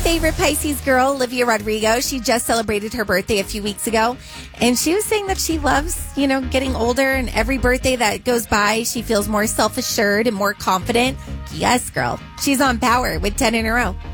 favorite Pisces girl, Olivia Rodrigo. She just celebrated her birthday a few weeks ago. And she was saying that she loves, getting older. And every birthday that goes by, she feels more self-assured and more confident. Yes, girl. She's on Power with 10 in a row.